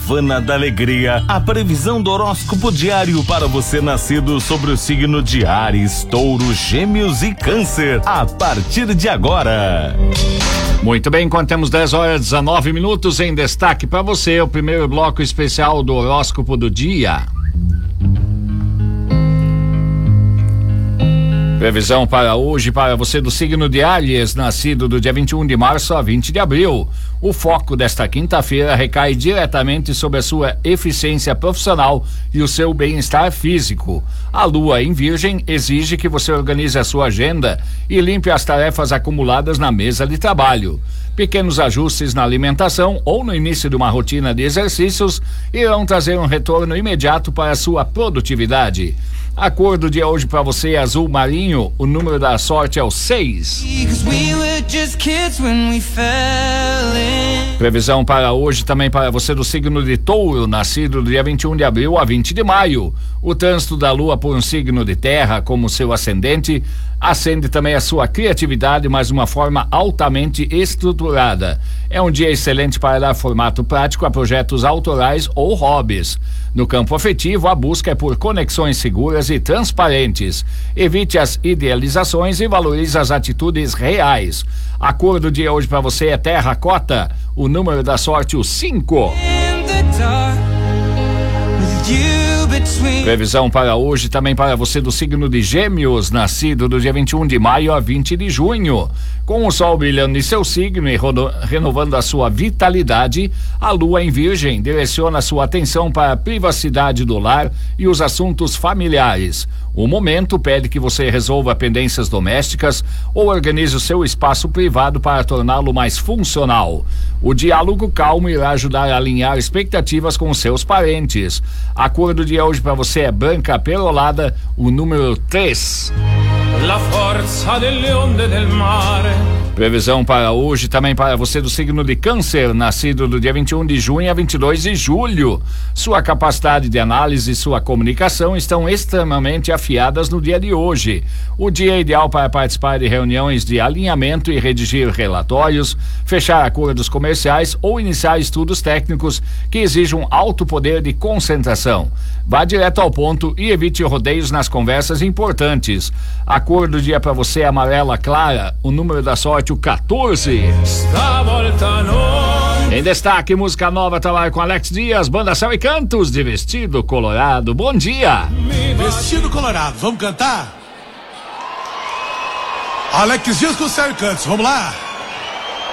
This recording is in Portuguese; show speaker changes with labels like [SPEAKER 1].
[SPEAKER 1] Caravana da Alegria, a previsão do horóscopo diário para você nascido sobre o signo de Áries, Touro, Gêmeos e Câncer, a partir de agora.
[SPEAKER 2] Muito bem, quando temos 10h19 em destaque para você, o primeiro bloco especial do horóscopo do dia. Previsão para hoje para você do signo de Áries, nascido do dia 21 de março a 20 de abril. O foco desta quinta-feira recai diretamente sobre a sua eficiência profissional e o seu bem-estar físico. A lua em Virgem exige que você organize a sua agenda e limpe as tarefas acumuladas na mesa de trabalho. Pequenos ajustes na alimentação ou no início de uma rotina de exercícios irão trazer um retorno imediato para a sua produtividade. A cor do dia hoje para você é azul marinho, o número da sorte é o 6. Previsão para hoje também para você do signo de Touro, nascido do dia 21 de abril a 20 de maio. O trânsito da lua por um signo de terra como seu ascendente acende também a sua criatividade, mas de uma forma altamente estruturada. É um dia excelente para dar formato prático a projetos autorais ou hobbies. No campo afetivo, a busca é por conexões seguras e transparentes. Evite as idealizações e valorize as atitudes reais. A cor do dia hoje para você é terracota, o número da sorte o 5. Previsão para hoje também para você do signo de Gêmeos, nascido do dia 21 de maio a 20 de junho. Com o sol brilhando em seu signo e renovando a sua vitalidade, a lua em Virgem direciona sua atenção para a privacidade do lar e os assuntos familiares. O momento pede que você resolva pendências domésticas ou organize o seu espaço privado para torná-lo mais funcional. O diálogo calmo irá ajudar a alinhar expectativas com seus parentes. A cor do dia hoje para você é branca perolada, o número 3. Previsão para hoje também para você do signo de Câncer, nascido do dia 21 de junho a 22 de julho. Sua capacidade de análise e sua comunicação estão extremamente afiadas no dia de hoje. O dia é ideal para participar de reuniões de alinhamento e redigir relatórios, fechar acordos comerciais ou iniciar estudos técnicos que exijam alto poder de concentração. Vá direto ao ponto e evite rodeios nas conversas importantes. A cor do dia para você é amarela clara, o número da sorte o 14. Em destaque, música nova, trabalho com Alex Dias, Banda Céu e Cantos de Vestido Colorado. Bom dia.
[SPEAKER 3] Vestido Colorado, vamos cantar? Alex Dias com Céu e Cantos, vamos lá.